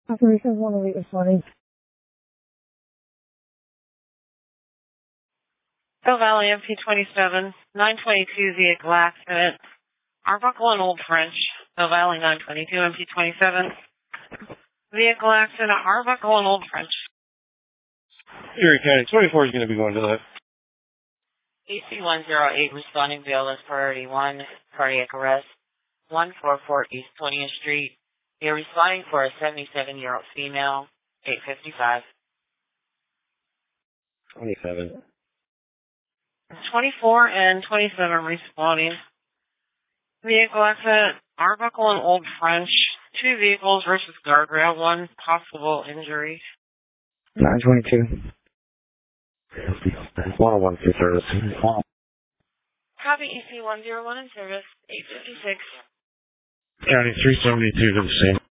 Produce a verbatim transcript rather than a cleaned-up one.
Operation one oh eight responding. Hill Valley M P twenty-seven, nine twenty-two vehicle accident. Arbuckle and Old French. Hill Valley nine twenty-two M P twenty-seven. Vehicle accident at Arbuckle and Old French. Erie County twenty-four is going to be going to that. E C one oh eight responding bill is priority one, cardiac arrest, one forty-four East twentieth Street. You're responding for a seventy-seven-year-old female, eight fifty-five. twenty-seven. twenty-four and twenty-seven responding. Vehicle accident, Arbuckle and Old French. Two vehicles versus guardrail, one possible injury. nine twenty-two. one oh one for service. Copy E C one oh one in service, eight fifty-six. County three seventy-two to the same.